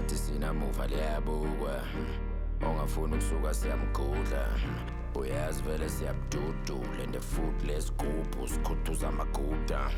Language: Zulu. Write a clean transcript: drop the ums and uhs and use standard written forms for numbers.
Bathi sinamuva liyabukwa ongafuni ukusuka siyamgudla uyazi vele siyabududula and futhi lesigubhu sikhuthuza amaguda